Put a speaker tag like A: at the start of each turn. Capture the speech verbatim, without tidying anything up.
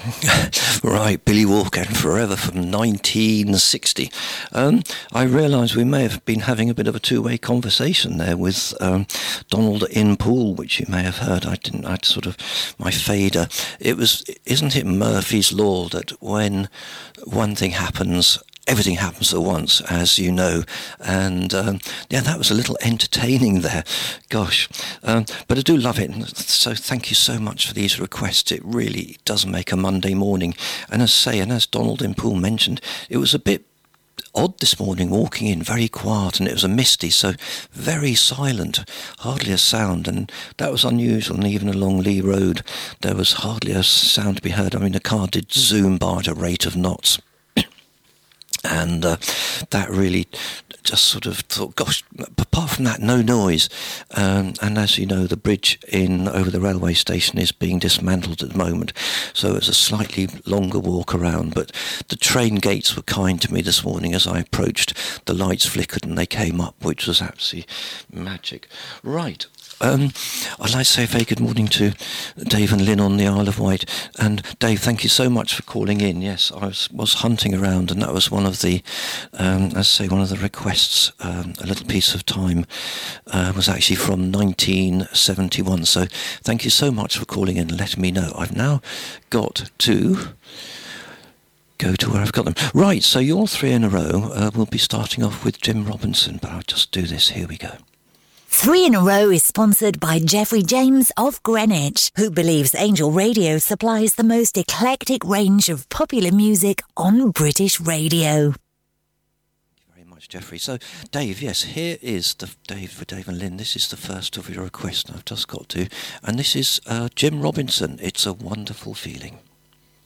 A: Right, Billy Walker and Forever from nineteen sixty. Um, I realise we may have been having a bit of a two-way conversation there with um, Donald in Poole, which you may have heard. I didn't. I'd sort of my fader. It was, isn't it Murphy's law that when one thing happens, everything happens at once, as you know, and um, yeah, that was a little entertaining there. Gosh, um, but I do love it, so thank you so much for these requests. It really does make a Monday morning, and as I say, and as Donald in Poole mentioned, it was a bit odd this morning walking in, very quiet, and it was a misty, so very silent, hardly a sound, and that was unusual. And even along Lee Road there was hardly a sound to be heard. I mean, the car did zoom by at a rate of knots. And uh, that really just sort of thought, gosh, apart from that, no noise. Um, and as you know, the bridge in over the railway station is being dismantled at the moment, so it's a slightly longer walk around. But the train gates were kind to me this morning as I approached. The lights flickered and they came up, which was absolutely magic. Right. Um, I'd like to say a very good morning to Dave and Lynn on the Isle of Wight. And Dave, thank you so much for calling in. Yes, I was, was hunting around, and that was one of the, um, as I say, one of the requests. Um, a little piece of time uh, was actually from nineteen seventy-one. So thank you so much for calling in and letting me know. I've now got to go to where I've got them. Right, so your three in a row. Uh, we'll be starting off with Jim Robinson, but I'll just do this. Here we go.
B: Three in a Row is sponsored by Jeffrey James of Greenwich, who believes Angel Radio supplies the most eclectic range of popular music on British radio.
A: Thank you very much, Jeffrey. So, Dave, yes, here is the Dave for Dave and Lynn. This is the first of your requests I've just got to, and this is uh, Jim Robinson. It's a Wonderful Feeling.